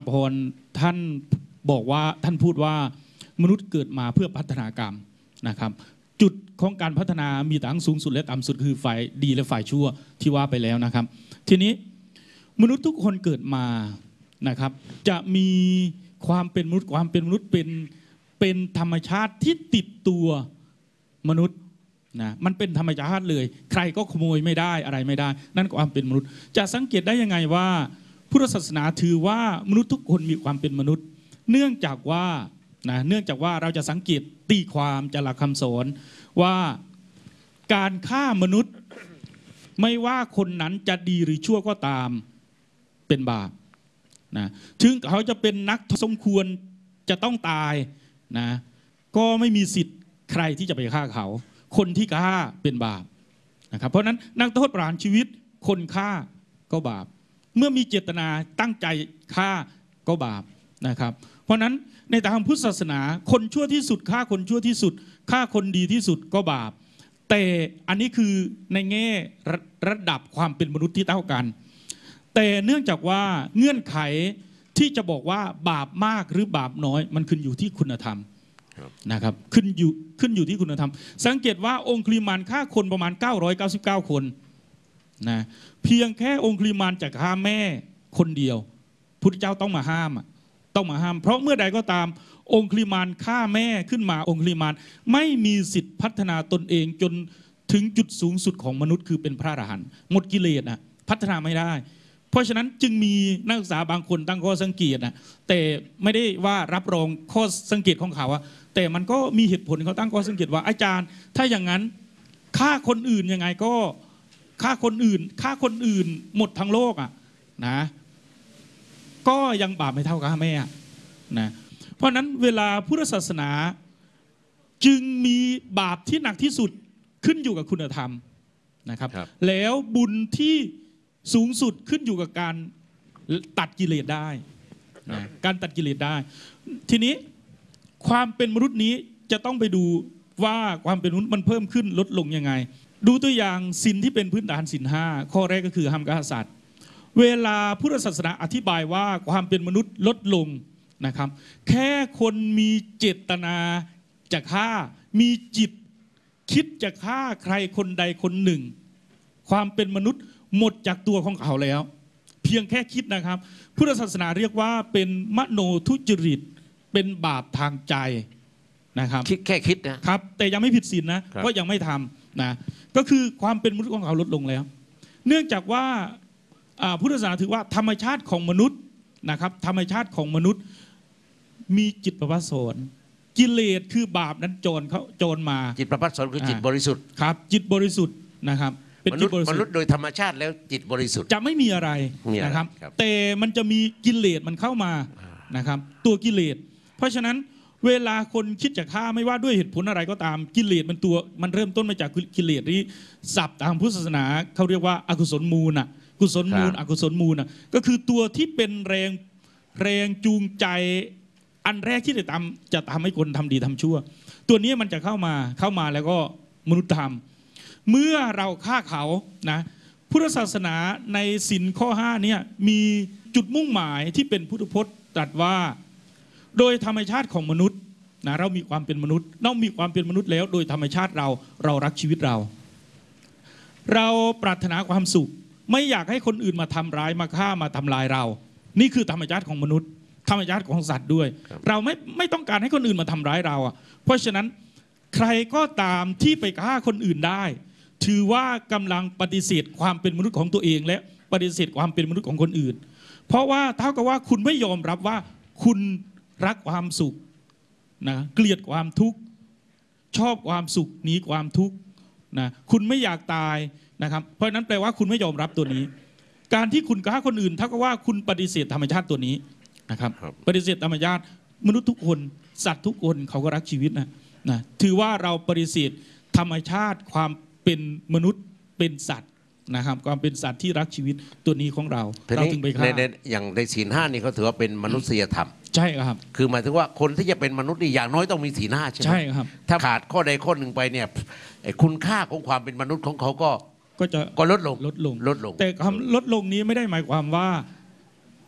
พรท่านบอกว่าท่านพูดว่ามนุษย์เกิดมาเพื่อพัฒนากรรมนะครับจุดของการพัฒนามีทั้งสูงสุดและต่ำสุดคือฝ่ายดีและฝ่ายชั่วที่ว่าไปแล้วนะครับทีนี้มนุษย์ทุกคนเกิดมานะครับจะมีความเป็นมนุษย์เป็นธรรมชาติที่ติดตัวมนุษย์นะมันเป็นธรรมชาติเลยใครก็ขโมยไม่ได้อะไรไม่ได้นั่นความเป็นมนุษย์จะสังเกตได้ยังไงว่าพุทธศาสนาถือว่ามนุษย์ทุกคนมีความเป็นมนุษย์เนื่องจากว่าเราจะสังเกตตีความจากหลักคำสอนว่าการฆ่ามนุษย์ไม่ว่าคนนั้นจะดีหรือชั่วก็ตามเป็นบาปนะถึงเขาจะเป็นนักสมควรจะต้องตายนะก็ไม่มีสิทธิ์ใครที่จะไปฆ่าเขาคนที่ฆ่าเป็นบาปนะครับเพราะนั้นนักโทษประหารชีวิตคนฆ่าก็บาปเมื่อมีเจตนาตั้งใจฆ่าก็บาปนะครับเพราะนั้นในทางพุทธศาสนาคนชั่วที่สุดฆ่าคนชั่วที่สุดฆ่าคนดีที่สุดก็บาปแต่อันนี้คือในแง่ระดับความเป็นมนุษย์ที่เท่ากันแต่เนื่องจากว่าเงื่อนไขที่จะบอกว่าบาปมากหรือบาปน้อยมันขึ้นอยู่ที่คุณธรรมนะครับขึ้นอยู่ที่คุณธรรมสังเกตว่าองคุลิมานฆ่าคนประมาณ999คนนะเพียงแค่องคุลิมานจะฆ่าแม่คนเดียวพุทธเจ้าต้องมาห้ามเพราะเมื่อใดก็ตามองคุลิมานฆ่าแม่ขึ้นมาองคุลิมานไม่มีสิทธิ์พัฒนาตนเองจนถึงจุดสูงสุดของมนุษย์คือเป็นพระอรหันต์หมดกิเลสนะพัฒนาไม่ได้เพราะฉะนั้นจึงมีนักศึกษาบางคนตั้งข้อสังเกตนะแต่ไม่ได้ว่ารับรองข้อสังเกตของเขาแต่มันก็มีเหตุผลเขาตั้งข้อสังเกตว่าอาจารย์ถ้าอย่างนั้นฆ่าคนอื่นยังไงก็ฆ่าคนอื่นหมดทั้งโลกนะก็ยังบาปไม่เท่ากับแม่นะเพราะนั้นเวลาพุทธศาสนาจึงมีบาปที่หนักที่สุดขึ้นอยู่กับคุณธรรมนะครับแล้วบุญที่สูงสุดขึ้นอยู่กับการตัดกิเลสได้นะการตัดกิเลสได้ทีนี้ความเป็นมนุษย์นี้จะต้องไปดูว่าความเป็นมนุษย์มันเพิ่มขึ้นลดลงยังไงดูตัวอย่างศีลที่เป็นพื้นฐานศีล5ข้อแรกก็คือห้ามฆ่าสัตว์เวลาพุทธศาสนาอธิบายว่าความเป็นมนุษย์ลดลงนะครับแค่คนมีเจตนาจะฆ่ามีจิตคิดจะฆ่าใครคนใดคนหนึ่งความเป็นมนุษย์หมดจากตัวของเขาแล้วเพียงแค่คิดนะครับพุทธศาสนาเรียกว่าเป็นมโนทุจริตเป็นบาปทางใจนะครับแค่คิดนะครับแต่ยังไม่ผิดศีลนะเพราะยังไม่ทำนะก็คือความเป็นมนุษย์ของเขาลดลงแล้วเนื่องจากว่าพุทธศาสนาถือว่าธรรมชาติของมนุษย์นะครับธรรมชาติของมนุษย์มีจิตประภัสสรกิเลสคือบาปนั้นโจรมาจิตประภัสสรคือจิตบริสุทธิ์ครับจิตบริสุทธิ์นะครับมนุษย์โดยธรรมชาติแล้วจิตบริสุทธิ์จะไม่มีอะไรนะครับแต่มันจะมีกิเลสมันเข้ามานะครับตัวกิเลสเพราะฉะนั้นเวลาคนคิดจะฆ่าไม่ว่าด้วยเหตุผลอะไรก็ตามกิเลสมันเริ่มต้นมาจากกิเลสที่ศัพท์ทางพุทธศาสนาเขาเรียกว่าอกุศลมูลกุศลมูลอกุศลมูลก็คือตัวที่เป็นแรงจูงใจอันแรกที่จะทำให้คนทำดีทำชั่วตัวนี้มันจะเข้ามาแล้วก็มนุษย์ธรรมเมื่อเราฆ่าเขานะพุทธศาสนาในศีลข้อ5เนี่ยมีจุดมุ่งหมายที่เป็นพุทธพจน์ตรัสว่าโดยธรรมชาติของมนุษย์นะเรามีความเป็นมนุษย์เรามีความเป็นมนุษย์แล้วโดยธรรมชาติเรารักชีวิตเราปรารถนาความสุขไม่อยากให้คนอื่นมาทำร้ายมาฆ่ามาทำลายเรานี่คือธรรมชาติของมนุษย์ธรรมชาติของสัตว์ด้วยเราไม่ต้องการให้คนอื่นมาทำร้ายเราเพราะฉะนั้นใครก็ตามที่ไปฆ่าคนอื่นได้ถือว่ากำลังปฏิเสธความเป็นมนุษย์ของตัวเองและปฏิเสธความเป็นมนุษย์ของคนอื่นเพราะว่าเท่ากับว่าคุณไม่ยอมรับว่าคุณรักความสุขนะเกลียดความทุกข์ชอบความสุขหนีความทุกข์นะคุณไม่อยากตายนะครับเพราะนั้นแปลว่าคุณไม่ยอมรับตัวนี้การที่คุณฆ่าคนอื่นเท่ากับว่าคุณปฏิเสธธรรมชาติตัวนี้นะครับปฏิเสธธรรมชาติมนุษย์ทุกคนสัตว์ทุกคนเขาก็รักชีวิตนะถือว่าเราปฏิเสธธรรมชาติความเป็นมนุษย์เป็นสัตว์นะครับความเป็นสัตว์ที่รักชีวิตตัวนี้ของเราถึงไปฆ่าอย่างในศีล5นี่เขาถือว่าเป็นมนุษยธรรมใช่ครับคือหมายถึงว่าคนที่จะเป็นมนุษย์นี่อย่างน้อยต้องมีศีล5ใช่ไหมใช่ครับถ้าขาดข้อใดข้อหนึ่งไปเนี่ยคุณค่าของความเป็นมนุษย์ของเขาก็จะลดลงแต่คำลดลงนี้ไม่ได้หมายความว่า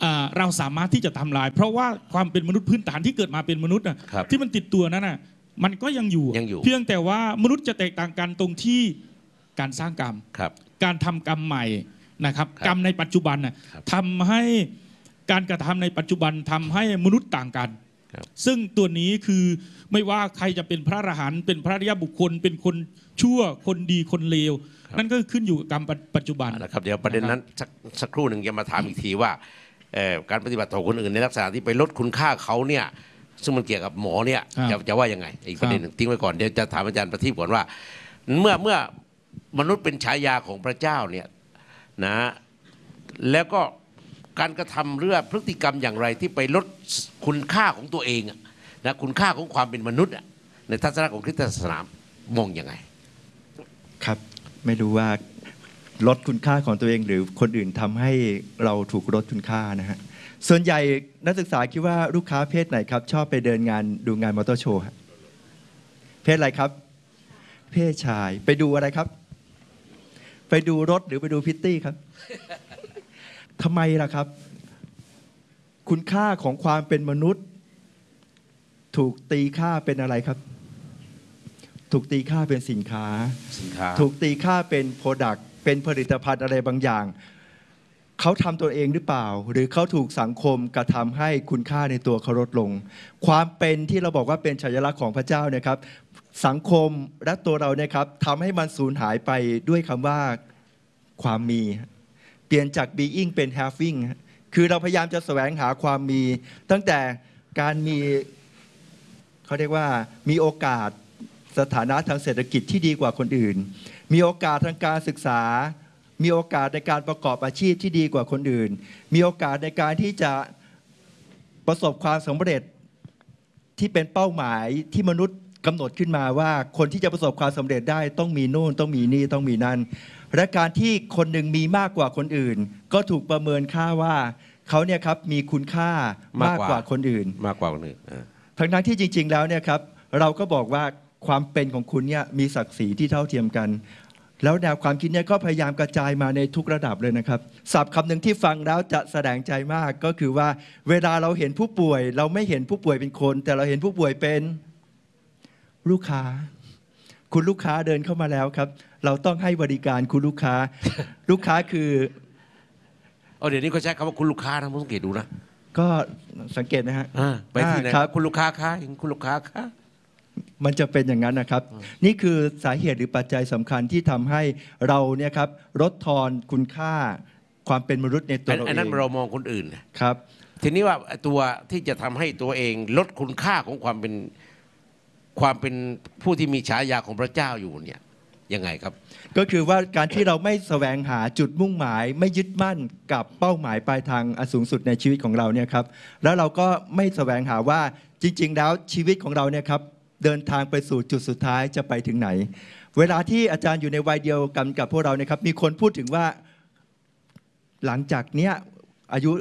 เราสามารถที่จะทำลายเพราะว่าความเป็นมนุษย์พื้นฐานที่เกิดมาเป็นมนุษย์นะที่มันติดตัวนั้นนะมันก็ยังอยู่เพียงแต่ว่ามนุษย์จะแตกต่างกันตรงที่การสร้างกรรมการทำกรรมใหม่นะครับกรรมในปัจจุบันนะทำให้การกระทำในปัจจุบันทำให้มนุษย์ต่างกันซึ่งตัวนี้คือไม่ว่าใครจะเป็นพระอรหันต์เป็นพระอริยบุคคลเป็นคนชั่วคนดีคนเลวนั่นก็ขึ้นอยู่กับกรรมปัจจุบันนะครับเดี๋ยวประเด็นนั้นสักครู่หนึ่งจะมาถามอีกทีว่าการปฏิบัติต่อคนอื่นในลักษณะที่ไปลดคุณค่าเขาเนี่ยซึ่งมันเกี่ยวกับหมอเนี่ยจะว่ายังไงอีกประเด็นหนึ่งทิ้งไว้ก่อนเดี๋ยวจะถามอาจารย์ประทีปก่อนว่าเมื่อมนุษย์เป็นฉายาของพระเจ้าเนี่ยนะแล้วก็การกระทำเรื่องพฤติกรรมอย่างไรที่ไปลดคุณค่าของตัวเองนะคุณค่าของความเป็นมนุษย์ในทัศนะของคริสตศาสนามองยังไงครับไม่รู้ว่าลดคุณค่าของตัวเองหรือคนอื่นทำให้เราถูกลดคุณค่านะฮะส่วนใหญ่นักศึกษาคิดว่าลูกค้าเพศไหนครับชอบไปเดินงานดูงานมอเตอร์โชว์เพศอะไรครับเพศชายไปดูอะไรครับไปดูรถหรือไปดูพิตตี้ครับทำไมล่ะครับคุณค่าของความเป็นมนุษย์ถูกตีค่าเป็นอะไรครับถูกตีค่าเป็นสินค้าถูกตีค่าเป็นโปรดักต์เป็นผลิตภัณฑ์อะไรบางอย่างเขาทำตัวเองหรือเปล่าหรือเขาถูกสังคมกระทำให้คุณค่าในตัวเขาลดลงความเป็นที่เราบอกว่าเป็นสัญลักษณ์ของพระเจ้านะครับสังคมและตัวเราเนี่ยครับทำให้มันสูญหายไปด้วยคำว่าความมีเปลี่ยนจาก being เป็น having คือเราพยายามจะแสวงหาความมีตั้งแต่การมีเขาเรียกว่ามีโอกาสสถานะทางเศรษฐกิจที่ดีกว่าคนอื่นมีโอกาสทางการศึกษามีโอกาสในการประกอบอาชีพที่ดีกว่าคนอื่นมีโอกาสในการที่จะประสบความสำเร็จที่เป็นเป้าหมายที่มนุษย์กำหนดขึ้นมาว่าคนที่จะประสบความสำเร็จได้ต้องมีโน่นต้องมีนี่ต้องมีนั่นและการที่คนหนึ่งมีมากกว่าคนอื่นก็ถูกประเมินค่าว่าเขาเนี่ยครับมีคุณค่ามากกว่าคนอื่นทั้งที่จริงๆแล้วเนี่ยครับเราก็บอกว่าความเป็นของคุณเนี่ยมีศักดิ์ศรีที่เท่าเทียมกันแล้วแนวความคิดเนี่ยก็พยายามกระจายมาในทุกระดับเลยนะครับศัพท์คำหนึ่งที่ฟังแล้วจะแสดงใจมากก็คือว่าเวลาเราเห็นผู้ป่วยเราไม่เห็นผู้ป่วยเป็นคนแต่เราเห็นผู้ป่วยเป็นลูกค้าคุณลูกค้าเดินเข้ามาแล้วครับเราต้องให้บริการคุณลูกค้าลูกค้าคือเดี๋ยวนี้เขาใช้คำว่าคุณลูกค้านะผมสังเกตดูนะก็สังเกตนะฮะไปที่ไหนครับคุณลูกค้าคะคุณลูกค้าคะมันจะเป็นอย่างนั้นนะครับนี่คือสาเหตุหรือปัจจัยสำคัญที่ทำให้เราเนี่ยครับลดทอนคุณค่าความเป็นมนุษย์ในตัวเราเองอันนั้นเรามองคนอื่นครับทีนี้ว่าตัวที่จะทำให้ตัวเองลดคุณค่าของความเป็นผู้ที่มีฉายาของพระเจ้าอยู่เนี่ยยังไงครับก็คือว่าการที่เราไม่แสวงหาจุดมุ่งหมายไม่ยึดมั่นกับเป้าหมายปลายทางอันสูงสุดในชีวิตของเราเนี่ยครับแล้วเราก็ไม่แสวงหาว่าจริงๆแล้วชีวิตของเราเนี่ยครับเดินทางไปสู่จุดสุดท้ายจะไปถึงไหนเวลาที่อาจารย์อยู่ในวัยเดียวกันกับพวกเราเนี่ยครับมีคนพูดถึงว่าหลังจากเนี้ยอายุ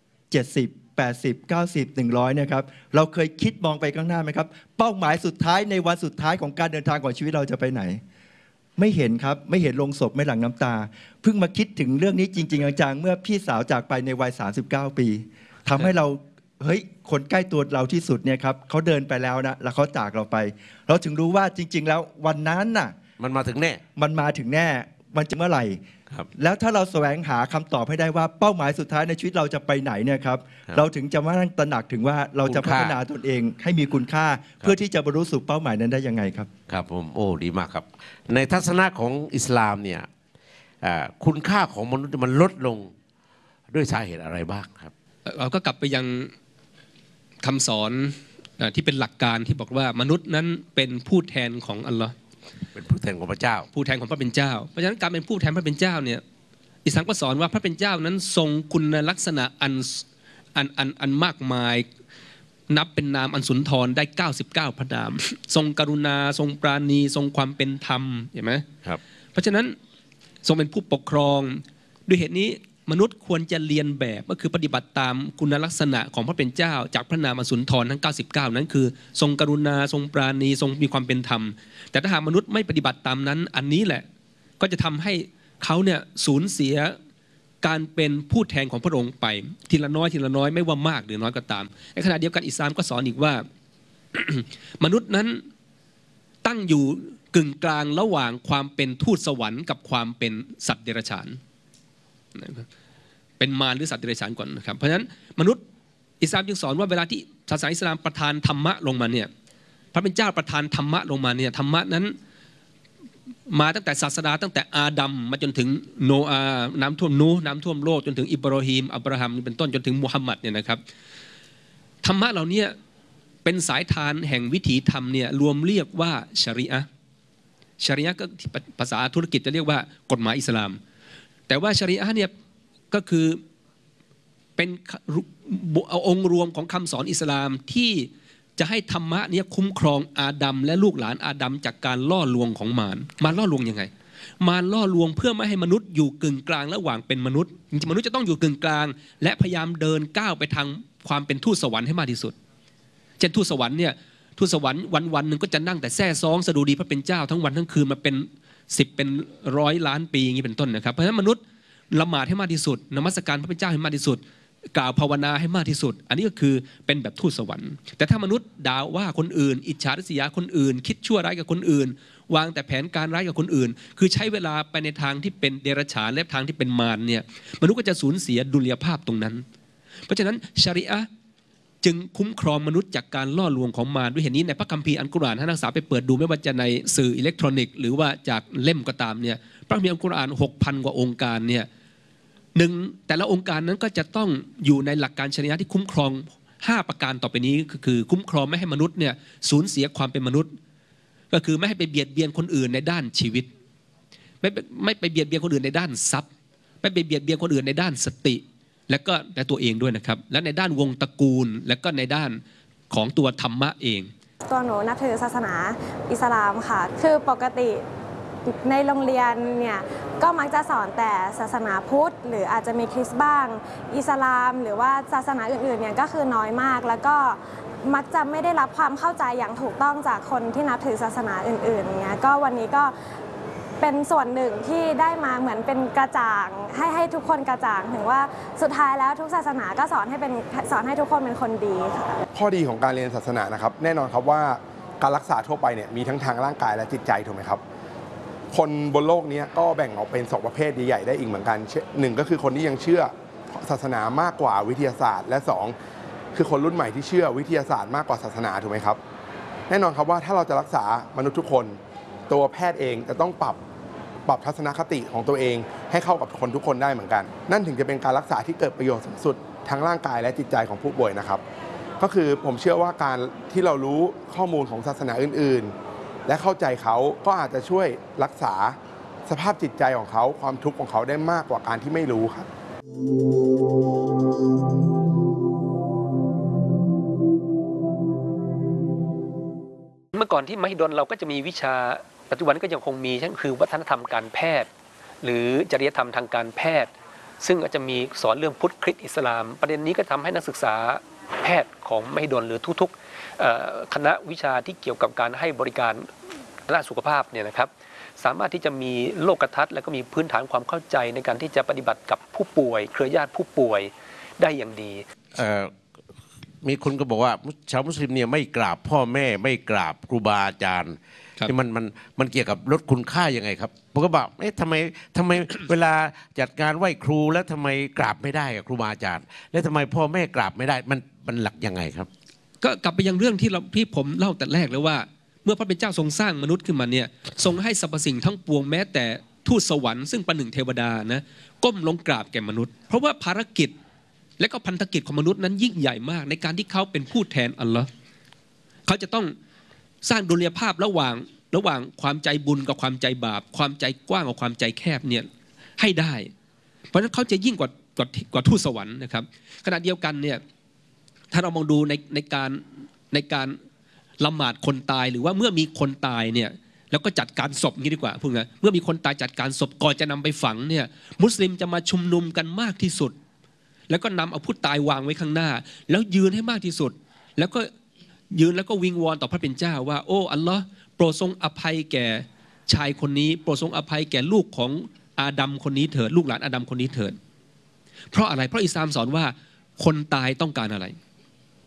70 80 90 100เนี่ยครับเราเคยคิดมองไปข้างหน้าไหมครับเป้าหมายสุดท้ายในวันสุดท้ายของการเดินทางของชีวิตเราจะไปไหนไม่เห็นครับไม่เห็นลงศพไม่หลั่งน้ำตาเพิ่งมาคิดถึงเรื่องนี้จริงๆจังๆเมื่อพี่สาวจากไปในวัย39 ปีทำให้เราเฮ้ยคนใกล้ตัวเราที่สุดเนี่ยครับเขาเดินไปแล้วนะแล้วเขาจากเราไปเราถึงรู้ว่าจริงๆแล้ววันนั้นน่ะมันมาถึงแน่มันจะเมื่อไหร่แล้วถ้าเราแสวงหาคำตอบให้ได้ว่าเป้าหมายสุดท้ายในชีวิตเราจะไปไหนเนี่ยครับเราถึงจะมาตระหนักถึงว่าเราจะพัฒนาตนเองให้มีคุณค่าเพื่อที่จะบรรลุสู่เป้าหมายนั้นได้ยังไงครับครับผมโอ้ดีมากครับในทัศนะของอิสลามเนี่ยคุณค่าของมนุษย์มันลดลงด้วยสาเหตุอะไรบ้างครับเราก็กลับไปยังคำสอนที่เป็นหลักการที่บอกว่ามนุษย์นั้นเป็นผู้แทนของอัลลอฮ์เป็นผู้แทนของพระเจ้าผู้แทนของพระเป็นเจ้าเพราะฉะนั้นการเป็นผู้แทนพระเป็นเจ้าเนี่ยอิสลามก็สอนว่าพระเป็นเจ้านั้นทรงคุณลักษณะอันมากมายนับเป็นนามอันสุนทรได้99พระนามทรงกรุณาทรงปราณีทรงความเป็นธรรมเห็นไหมครับเพราะฉะนั้นทรงเป็นผู้ปกครองด้วยเหตุนี้มนุษย์ควรจะเรียนแบบก็คือปฏิบัติตามคุณลักษณะของพระเป็นเจ้าจากพระนามอสุนทรทั้ง99นั้นคือทรงกรุณาทรงปราณีทรงมีความเป็นธรรมแต่ถ้าหากมนุษย์ไม่ปฏิบัติตามนั้นอันนี้แหละก็จะทำให้เขาเนี่ยสูญเสียการเป็นผู้แทนของพระองค์ไปทีละน้อยไม่ว่ามากหรือน้อยก็ตามในขณะเดียวกันอิสลามก็สอนอีกว่า มนุษย์นั้นตั้งอยู่กึ่งกลางระหว่างความเป็นทูตสวรรค์กับความเป็นสัตว์เดรัจฉานเป็นมารหรือสัตว์เดรัจฉานก่อนนะครับเพราะฉะนั้นมนุษย์อิสลามจึงสอนว่าเวลาที่ศาสนาอิสลามประทานธรรมะลงมาเนี่ยพระเป็นเจ้าประทานธรรมะลงมาเนี่ยธรรมะนั้นมาตั้งแต่ศาสดาตั้งแต่อาดัมมาจนถึงโนอาห์น้ำท่วมนูห์น้ำท่วมโลกจนถึงอิบราฮิมอับราฮัมเป็นต้นจนถึงมุฮัมมัดเนี่ยนะครับธรรมะเหล่านี้เป็นสายทานแห่งวิถีธรรมเนี่ยรวมเรียกว่าชะรีอะห์ก็ภาษาธุรกิจจะเรียกว่ากฎหมายอิสลามแต่ว่าชะรีอะห์เนี่ยก็คือเป็นองค์รวมของคำสอนอิสลามที่จะให้ธรรมะนี้คุ้มครองอาดัมและลูกหลานอาดัมจากการล่อลวงของมารล่อลวงยังไงมารล่อลวงเพื่อไม่ให้มนุษย์อยู่กึ่งกลางระหว่างเป็นมนุษย์จริงๆมนุษย์จะต้องอยู่กึ่งกลางและพยายามเดินก้าวไปทางความเป็นทูตสวรรค์ให้มากที่สุดเช่นทูตสวรรค์เนี่ยทูตสวรรค์วันหนึ่งก็จะนั่งแต่แซ่ซ้องสดุดีพระเป็นเจ้าทั้งวันทั้งคืนมาเป็น10เป็น100 ล้านปีอย่างนี้เป็นต้นนะครับเพราะฉะนั้นมนุษย์ละหมาดให้มากที่สุดนมัสการพระเป็นเจ้าให้มากที่สุดกล่าวภาวนาให้มากที่สุดอันนี้ก็คือเป็นแบบทูตสวรรค์แต่ถ้ามนุษย์ด่าว่าคนอื่นอิจฉาริษยาคนอื่นคิดชั่วร้ายกับคนอื่นวางแต่แผนการร้ายกับคนอื่นคือใช้เวลาไปในทางที่เป็นเดรัจฉานและทางที่เป็นมารเนี่ยมนุษย์ก็จะสูญเสียดุลยภาพตรงนั้นเพราะฉะนั้นชะรีอะห์จึงคุ้มครองมนุษย์จากการล่อลวงของมารด้วยเหตุนี้ในพระคัมภีร์อัลกุรอานถ้านักศึกษาไปเปิดดูไม่ว่าจะในสื่ออิเล็กทรอนิกส์หรือว่าจากเล่มก็ตามเนี่ยพระคัมภีร์อัลกุรอาน 6,000 กว่าองค์การเนี่ยแต่ละองค์การนั้นก็จะต้องอยู่ในหลักการชะรีอะห์ที่คุ้มครอง5ประการต่อไปนี้คือคุ้มครองไม่ให้มนุษย์เนี่ยสูญเสียความเป็นมนุษย์ก็คือไม่ให้ไปเบียดเบียนคนอื่นในด้านชีวิตไม่ไปเบียดเบียนคนอื่นในด้านทรัพย์ไม่ไปเบียดเบียนคนอื่นในด้านสติและก็ในตัวเองด้วยนะครับและในด้านวงตระกูลและก็ในด้านของตัวธรรมะเองตัวหนูนับถือศาสนาอิสลามค่ะคือปกติในโรงเรียนเนี่ยก็มักจะสอนแต่ศาสนาพุทธหรืออาจจะมีคริสต์บ้างอิสลามหรือว่าศาสนาอื่นๆเนี่ยก็คือน้อยมากแล้วก็มักจะไม่ได้รับความเข้าใจอย่างถูกต้องจากคนที่นับถือศาสนาอื่นๆเนี่ยก็วันนี้ก็เป็นส่วนหนึ่งที่ได้มาเหมือนเป็นกระจ่างให้ทุกคนกระจ่างถึงว่าสุดท้ายแล้วทุกศาสนาก็สอนให้ทุกคนเป็นคนดีค่ะข้อดีของการเรียนศาสนานะครับแน่นอนครับว่าการรักษาทั่วไปเนี่ยมีทั้งทางร่างกายและจิตใจถูกไหมครับคนบนโลกนี้ก็แบ่งออกเป็น2ประเภทใหญ่ๆได้อีกเหมือนกัน1ก็คือคนที่ยังเชื่อศาสนามากกว่าวิทยาศาสตร์และ2คือคนรุ่นใหม่ที่เชื่อวิทยาศาสตร์มากกว่าศาสนาถูกไหมครับแน่นอนครับว่าถ้าเราจะรักษามนุษย์ทุกคนตัวแพทย์เองจะต้องปรับทัศนคติของตัวเองให้เข้ากับคนทุกคนได้เหมือนกันนั่นถึงจะเป็นการรักษาที่เกิดประโยชน์สูงสุดทั้งร่างกายและจิตใจของผู้ป่วยนะครับก็คือผมเชื่อว่าการที่เรารู้ข้อมูลของศาสนาอื่นๆและเข้าใจเขาก็อาจจะช่วยรักษาสภาพจิตใจของเขาความทุกข์ของเขาได้มากกว่าการที่ไม่รู้ครับเมื่อก่อนที่มหิดลเราก็จะมีวิชาปัจจุบันก็ยังคงมีนั่นคือวัฒนธรรมการแพทย์หรือจริยธรรมทางการแพทย์ซึ่งอาจจะมีสอนเรื่องพุทธคริสต์อิสลามประเด็นนี้ก็ทำให้นักศึกษาแพทย์ของมหิดลหรือทุกๆคณะวิชาที่เกี่ยวกับการให้บริการด้านสุขภาพเนี่ยนะครับสามารถที่จะมีโลกทัศน์และก็มีพื้นฐานความเข้าใจในการที่จะปฏิบัติกับผู้ป่วยเครือญาติผู้ป่วยได้อย่างดีมีคนก็บอกว่าชาวมุสลิมเนี่ยไม่กราบพ่อแม่ไม่กราบครูบาอาจารย์ที่มันเกี่ยวกับลดคุณค่ายังไงครับผมก็บอกทำไมเวลาจัดงานไหว้ครูแล้วทำไมกราบไม่ได้กับครูบาอาจารย์แล้วทำไมพ่อแม่กราบไม่ได้มันหลักยังไงครับก็กลับไปยังเรื่องที่ผมเล่าแต่แรกแล้วว่าเมื่อพระเป็นเจ้าทรงสร้างมนุษย์ขึ้นมาเนี่ยทรงให้สรรพสิ่งทั้งปวงแม้แต่ทูตสวรรค์ซึ่งประหนึ่งเทวดานะก้มลงกราบแก่มนุษย์เพราะว่าภารกิจและก็พันธกิจของมนุษย์นั้นยิ่งใหญ่มากในการที่เขาเป็นผู้แทนอัลลอฮ์เขาจะต้องสร้างดุลยภาพระหว่างความใจบุญกับความใจบาปความใจกว้างกับความใจแคบเนี่ยให้ได้เพราะฉะนั้นเขาจะยิ่งกว่าทูตสวรรค์นะครับขณะเดียวกันเนี่ยถ้าเรามองดูในการละหมาดคนตายหรือว่าเมื่อมีคนตายเนี่ยแล้วก็จัดการศพงี้ดีกว่าพูดง่ายเมื่อมีคนตายจัดการศพก่อนจะนำไปฝังเนี่ยมุสลิมจะมาชุมนุมกันมากที่สุดแล้วก็นำเอาผู้ตายวางไว้ข้างหน้าแล้วยืนให้มากที่สุดแล้วก็ยืนแล้วก็วิงวอนต่อพระเป็นเจ้าว่าโอ้อัลลอฮ์โปรดทรงอภัยแก่ชายคนนี้โปรดทรงอภัยแก่ลูกของอาดัมคนนี้เถิดลูกหลานอาดัมคนนี้เถิดเพราะอะไรเพราะอิสลามสอนว่าคนตายต้องการอะไร